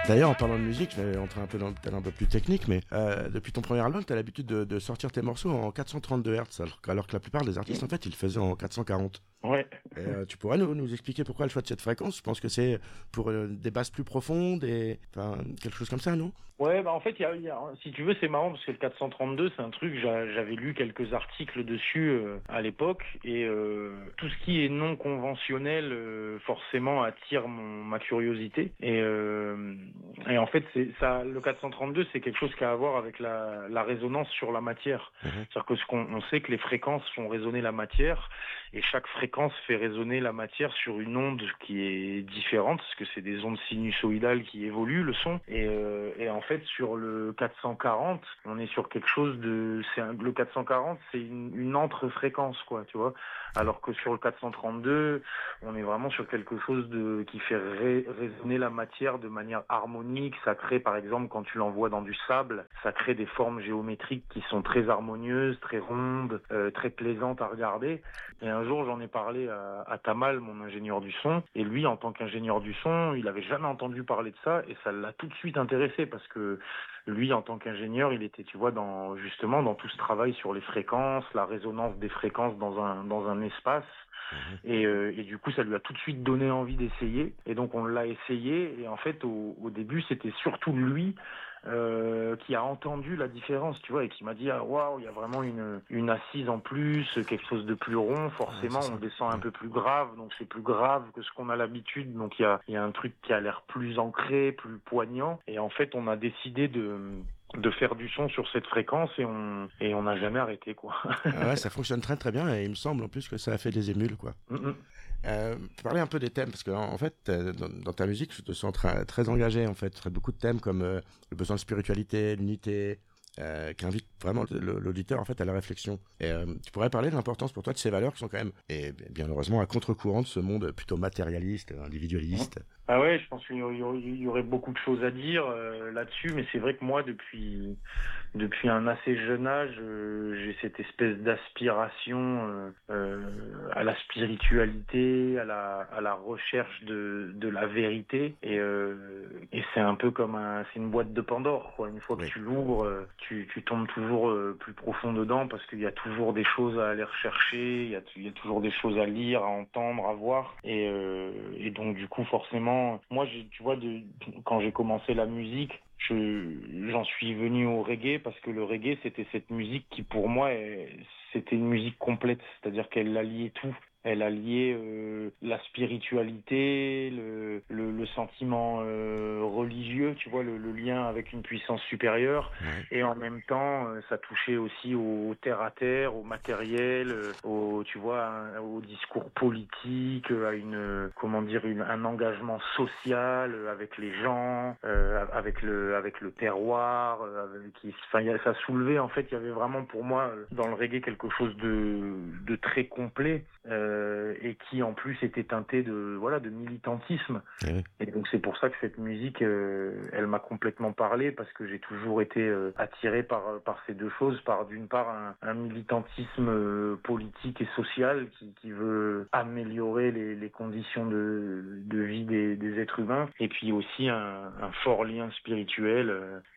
D'ailleurs, en parlant de musique, je vais entrer un peu dans le thème un peu plus technique, mais depuis ton premier album, tu as l'habitude de sortir tes morceaux en 432 Hz, alors que la plupart des artistes, en fait, ils le faisaient en 440. Ouais. Et, tu pourrais nous expliquer pourquoi le choix de cette fréquence? Je pense que c'est pour des basses plus profondes et quelque chose comme ça, non? Ouais, bah en fait, si tu veux, c'est marrant parce que le 432, c'est un truc, j'avais lu quelques articles dessus à l'époque, et tout ce qui est non conventionnel, forcément, attire ma curiosité. Et en fait, le 432, c'est quelque chose qui a à voir avec la résonance sur la matière. C'est-à-dire que on sait que les fréquences font résonner la matière, et chaque fréquence fait résonner la matière sur une onde qui est différente, parce que c'est des ondes sinusoïdales qui évoluent, le son. Et en fait, sur le 440, on est sur quelque chose le 440, c'est une entre-fréquence, quoi, tu vois. Alors que sur le 432, on est vraiment sur quelque chose qui fait résonner la matière de manière harmonique. Ça crée, par exemple, quand tu l'envoies dans du sable, ça crée des formes géométriques qui sont très harmonieuses, très rondes, très plaisantes à regarder. Et un jour, j'en ai parlé à Tamal, mon ingénieur du son, et lui, en tant qu'ingénieur du son, il avait jamais entendu parler de ça, et ça l'a tout de suite intéressé, parce que lui, en tant qu'ingénieur, il était, tu vois, justement dans tout ce travail sur les fréquences, la résonance des fréquences dans un espace. Et du coup, ça lui a tout de suite donné envie d'essayer. Et donc, on l'a essayé. Et en fait, au début, c'était surtout lui qui a entendu la différence, tu vois, et qui m'a dit, ah waouh, il y a vraiment une assise en plus, quelque chose de plus rond. Forcément, on descend un peu plus grave, donc c'est plus grave que ce qu'on a l'habitude. Donc il y a un truc qui a l'air plus ancré, plus poignant. Et en fait, on a décidé de faire du son sur cette fréquence, et on n'a jamais arrêté, quoi. Ouais, ça fonctionne très très bien, et il me semble en plus que ça a fait des émules, quoi. Parler un peu des thèmes, parce que en fait, dans ta musique, je te sens très engagé, en fait, beaucoup de thèmes comme le besoin de spiritualité, l'unité, qui invite vraiment l'auditeur en fait à la réflexion. Et tu pourrais parler de l'importance pour toi de ces valeurs qui sont quand même, et bien heureusement, à contre-courant de ce monde plutôt matérialiste, individualiste. Ah ouais, je pense qu'il y aurait beaucoup de choses à dire là-dessus, mais c'est vrai que moi, depuis un assez jeune âge, j'ai cette espèce d'aspiration à la spiritualité, à la recherche de la vérité, et c'est un peu comme c'est une boîte de Pandore, quoi. Une fois que tu l'ouvres, tu tombes toujours plus profond dedans, parce qu'il y a toujours des choses à aller rechercher, il y a toujours des choses à lire, à entendre, à voir, et donc du coup forcément, moi, tu vois, quand j'ai commencé la musique, j'en suis venu au reggae, parce que le reggae, c'était cette musique qui, pour moi, c'était une musique complète, c'est-à-dire qu'elle alliait tout. Elle alliait la spiritualité, le sentiment religieux, tu vois, le lien avec une puissance supérieure, et en même temps, ça touchait aussi au terre à terre, au matériel, tu vois, au discours politique, à un engagement social avec les gens, avec le terroir, ça soulevait, en fait, il y avait vraiment pour moi dans le reggae quelque chose de très complet. Et qui en plus était teinté de militantisme. Et donc c'est pour ça que cette musique, elle m'a complètement parlé, parce que j'ai toujours été attiré par ces deux choses, par d'une part un militantisme politique et social qui veut améliorer les conditions de vie des êtres humains, et puis aussi un fort lien spirituel,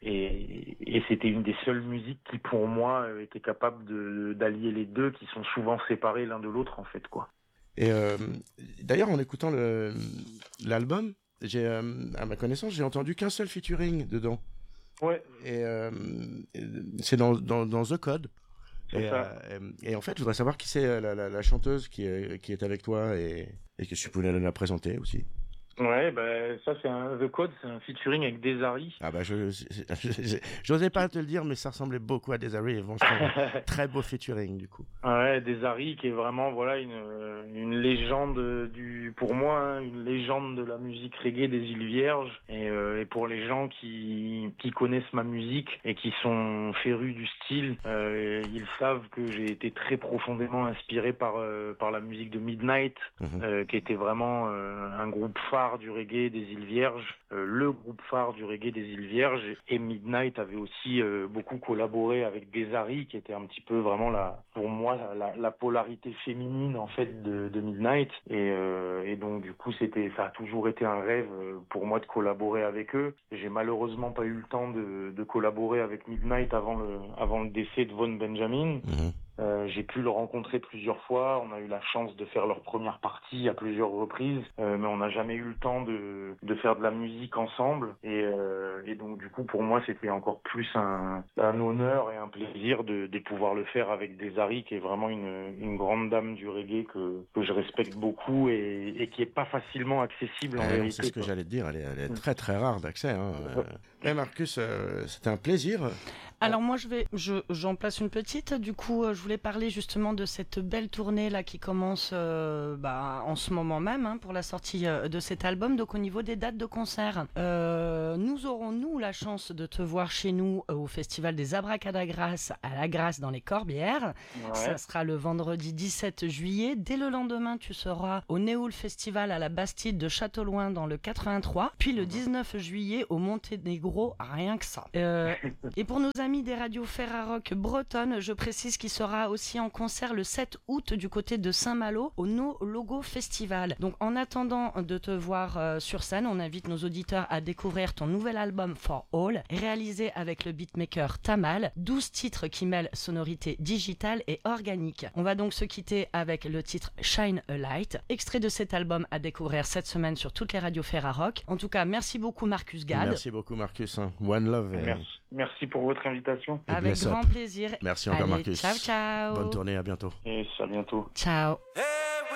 et c'était une des seules musiques qui pour moi était capable d'allier les deux, qui sont souvent séparés l'un de l'autre, en fait, quoi. Et d'ailleurs, en écoutant l'album, à ma connaissance, j'ai entendu qu'un seul featuring dedans. Ouais. Et c'est dans The Code. C'est ça. Et en fait, je voudrais savoir qui c'est la chanteuse qui est avec toi, et que tu pouvais la présenter aussi. Ouais, ça c'est The Code, c'est un featuring avec Desari. Ah j'osais pas te le dire, mais ça ressemblait beaucoup à Desari, et franchement, très beau featuring du coup. Ouais, Desari qui est vraiment une légende pour moi, hein, une légende de la musique reggae des îles Vierges, et pour les gens qui connaissent ma musique et qui sont férus du style, ils savent que j'ai été très profondément inspiré par la musique de Midnight, qui était vraiment un groupe phare phare du reggae des îles Vierges, le groupe phare du reggae des îles Vierges, et Midnight avait aussi beaucoup collaboré avec Desari, qui était un petit peu vraiment pour moi la polarité féminine en fait de Midnight, et donc du coup ça a toujours été un rêve pour moi de collaborer avec eux. J'ai malheureusement pas eu le temps de collaborer avec Midnight avant le décès de Von Benjamin. J'ai pu le rencontrer plusieurs fois, on a eu la chance de faire leur première partie à plusieurs reprises, mais on n'a jamais eu le temps de faire de la musique ensemble, et donc du coup pour moi c'était encore plus un honneur et un plaisir de pouvoir le faire avec Desari, qui est vraiment une grande dame du reggae que je respecte beaucoup et qui est pas facilement accessible en vérité. C'est ce que j'allais te dire, elle est très très rare d'accès. Hein. Marcus, c'était un plaisir. Alors moi j'en place une petite. Du coup je voulais parler justement de cette belle tournée là qui commence en ce moment même pour la sortie de cet album. Donc au niveau des dates de concert, nous aurons la chance de te voir chez nous au festival des Abracadagras à la Grasse dans les Corbières. Ouais. Ça sera le vendredi 17 juillet. Dès le lendemain tu seras au Néoul Festival à la Bastide de Châteauloin dans le 83. Puis le 19 juillet au Monténégro, rien que ça. Et pour nos amis des radios Ferrarock bretonnes, je précise qu'il sera aussi en concert le 7 août du côté de Saint-Malo au No Logo Festival. Donc en attendant de te voir sur scène, on invite nos auditeurs à découvrir ton nouvel album For All, réalisé avec le beatmaker Tamal, 12 titres qui mêlent sonorité digitale et organique. On va donc se quitter avec le titre Shine a Light, extrait de cet album à découvrir cette semaine sur toutes les radios Ferrarock. En tout cas, merci beaucoup Marcus Gad. Merci beaucoup Marcus. One love. Merci pour votre invitation. Avec grand plaisir. Merci encore. Allez, Marcus. Ciao, ciao. Bonne tournée, à bientôt. Et à bientôt. Ciao. Hey!